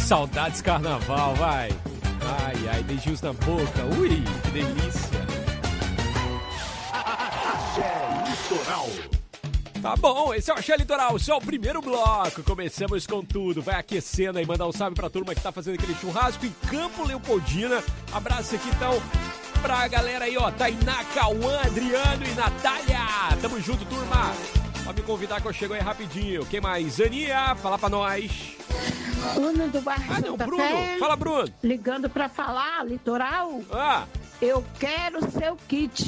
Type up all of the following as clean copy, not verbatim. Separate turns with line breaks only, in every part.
Saudades carnaval, vai. Ai, ai, beijinhos na boca. Ui, que delícia.
Axé Litoral.
Tá bom, esse é o Axé Litoral, só o primeiro bloco. Começamos com tudo, vai aquecendo aí, mandar um salve pra turma que tá fazendo aquele churrasco em Campo Leopoldina. Abraço aqui então pra galera aí, ó, Tainá, Cauã, Adriano e Natália. Tamo junto, turma. Pode me convidar que eu chego aí rapidinho. Quem mais? Aninha, fala pra nós.
Bruno do bairro Santa
Bruno.
Fé,
Fala, Bruno.
ligando pra falar, Litoral. Eu quero seu kit.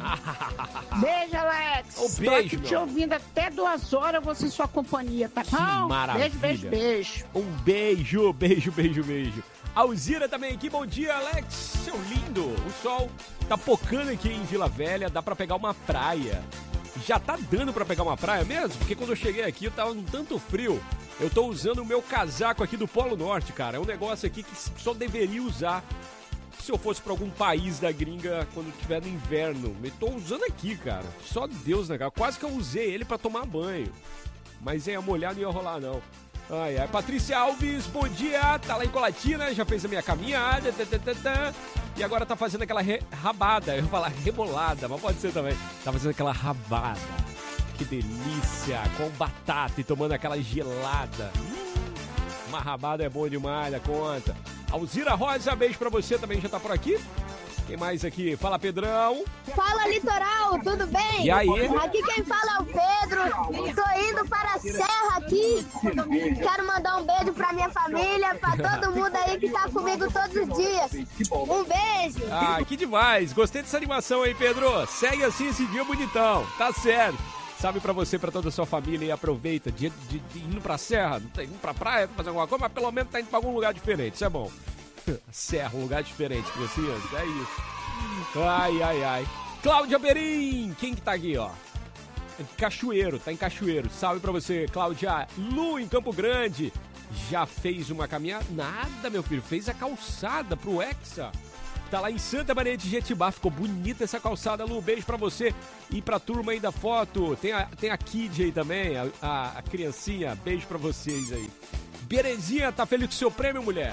Beijo, Alex.
Um beijo,
Tô aqui te
meu.
ouvindo até 2 horas, vou ser sua companhia, tá bom?
Maravilha.
Beijo, beijo, beijo.
Um beijo, beijo, beijo, beijo. Alzira também aqui, bom dia, Alex. Seu lindo. O sol tá pocando aqui em Vila Velha, dá pra pegar uma praia. Já tá dando pra pegar uma praia mesmo? Porque quando eu cheguei aqui eu tava um tanto frio. Eu tô usando o meu casaco aqui do Polo Norte, cara. É um negócio aqui que só deveria usar se eu fosse pra algum país da gringa quando tiver no inverno. Eu tô usando aqui, cara. Só Deus, né, cara? Quase que eu usei ele pra tomar banho. Mas molhar não ia rolar, não. Ai, ai. Patrícia Alves, bom dia. Tá lá em Colatina, já fez a minha caminhada. E agora tá fazendo aquela rabada. Eu ia falar rebolada, mas pode ser também. Tá fazendo aquela rabada. Que delícia. Com batata e tomando aquela gelada. Uma rabada é bom demais, da conta. Alzira Rosa, beijo pra você também, já tá por aqui. Quem mais aqui? Fala, Pedrão.
Fala, Litoral, tudo bem?
E aí?
Aqui quem fala é o Pedro. Tô indo para a Serra aqui. Quero mandar um beijo pra minha família, pra todo mundo aí que tá comigo todos os dias. Um beijo.
Ah, que demais. Gostei dessa animação aí, Pedro. Segue assim esse dia bonitão. Tá certo. Salve pra você, pra toda a sua família e aproveita de indo pra serra, não tá indo pra praia, pra fazer alguma coisa, mas pelo menos tá indo pra algum lugar diferente, isso é bom. Serra, um lugar diferente, precisa, é isso. Ai, ai, ai. Cláudia Berim, quem que tá aqui, ó? Cachoeiro, tá em Cachoeiro. Salve pra você, Cláudia. Lu, em Campo Grande. Já fez uma caminhada? Nada, meu filho, fez a calçada pro Hexa. Tá lá em Santa Maria de Jetibá, ficou bonita essa calçada, Lu, beijo pra você e pra turma aí da foto, tem a Kid aí também, a criancinha, beijo pra vocês aí. Berezinha, tá feliz com o seu prêmio, mulher?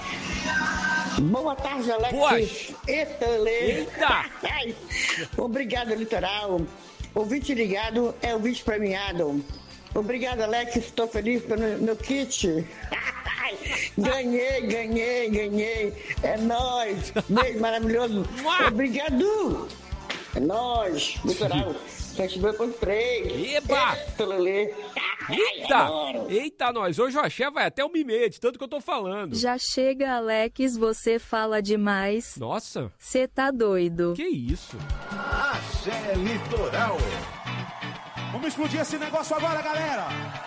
Boa tarde, Alex.
Poxa.
Eita! Obrigado, Litoral. Ouvinte ligado é ouvinte premiado. Obrigado, Alex, estou feliz pelo meu kit. Ganhei. É nóis. Beijo maravilhoso. Obrigado. É nóis. Litoral. Festival com 3.
Eba! Eita, nós. Hoje o Axé vai até o Mimê, de tanto que eu tô falando.
Já chega, Alex, você fala demais.
Nossa.
Você tá doido.
Que isso?
Axé Litoral.
Vamos explodir esse negócio agora, galera.